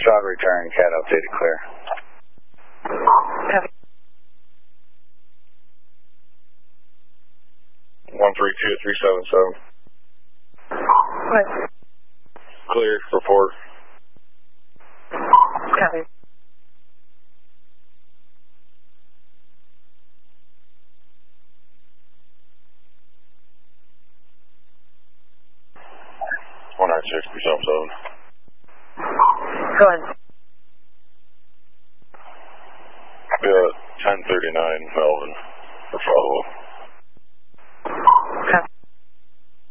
Shot return, CAT updated clear. Copy. 132377. What? Clear, report. Copy. One nine six, be zone. Go ahead.